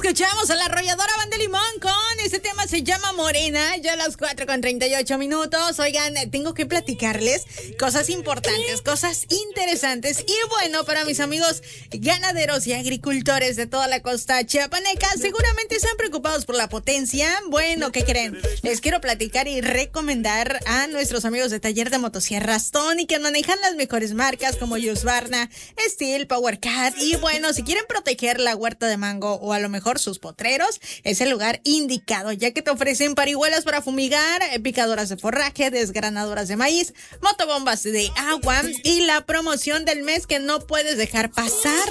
escuchamos a la arrolladora Banda Limón con este tema, se llama Morena, ya a las 4:38. Oigan, tengo que platicarles cosas importantes, cosas interesantes. Y bueno, para mis amigos ganaderos y agricultores de toda la costa chiapaneca, seguramente están preocupados por la potencia. Bueno, ¿qué creen? Les quiero platicar y recomendar a nuestros amigos de Taller de Motosierras Tony, que manejan las mejores marcas como Husqvarna, Steel, PowerCat. Y bueno, si quieren proteger la huerta de mango o a lo mejor sus potreros, es el lugar indicado, ya que te ofrecen parihuelas para fumigar, picadoras de forraje, desgranadoras de maíz, motobombas de agua y la promoción del mes que no puedes dejar pasar.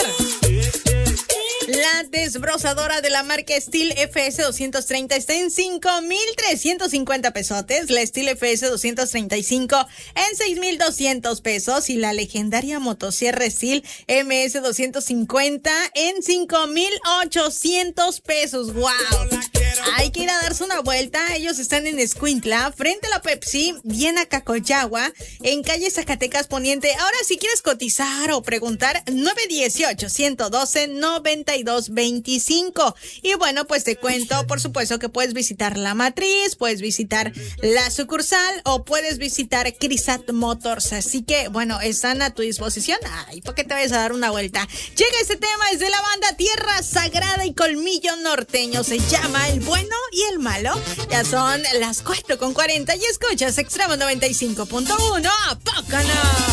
La desbrozadora de la marca Steel FS 230 está en 5,350 pesotes. La Steel FS 235 en 6,200 pesos. Y la legendaria motosierra Steel MS 250 en 5,800 pesos. ¡Wow! Hay que ir a darse una vuelta. Ellos están en Escuintla, frente a la Pepsi, bien a Cacoyagua, en calle Zacatecas Poniente. Ahora, si quieres cotizar o preguntar, 918-112-9225. Y bueno, pues te cuento, por supuesto, que puedes visitar la matriz, puedes visitar la sucursal o puedes visitar Crisat Motors. Así que, bueno, están a tu disposición. Ay, ¿por qué te vayas a dar una vuelta? Llega este tema desde la banda Tierra Sagrada y Colmillo Norteño. Se llama El Bueno y el Malo. Ya son las 4:40 y escuchas Extremo 95.1. ¿A poco no?